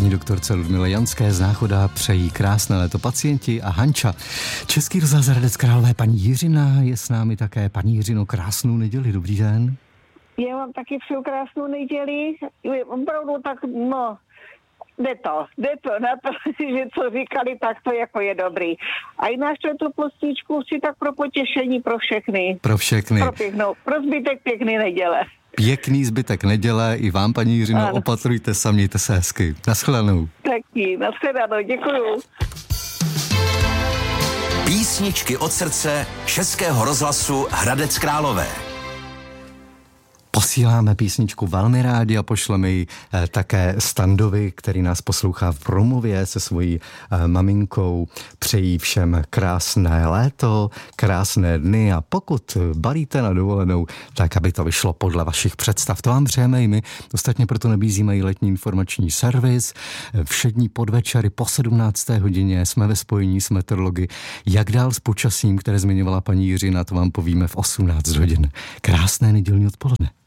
Paní doktorce Ludmile Janské z Náchoda přejí krásné léto pacienti a Hanča. Český rozhlas Hradec Králové, paní Jiřina je s námi také. Paní Jiřino, krásnou neděli, dobrý den. Já vám taky přeju krásnou neděli. Opravdu tak, jde to na to, že co říkali, tak to jako je dobrý. A i náš tu postičku si tak pro potěšení pro všechny. Pro všechny. Pro zbytek pěkný neděle. Pěkný zbytek neděle i vám, paní Jiřino, opatrujte se, mějte se hezky. Naschledanou. Taky, naschledanou, děkuju. Písničky od srdce Českého rozhlasu Hradec Králové. Posíláme písničku velmi rádi a pošleme ji také Standovi, který nás poslouchá v Bromově se svojí maminkou. Přejí všem krásné léto, krásné dny a pokud balíte na dovolenou, tak aby to vyšlo podle vašich představ. To vám přejeme i my. Ostatně proto nabízíme i letní informační servis. Všední podvečery po 17. hodině jsme ve spojení s meteorology. Jak dál s počasím, které zmiňovala paní Jiřina, to vám povíme v 18 hodin. Krásné nedělní odpoledne.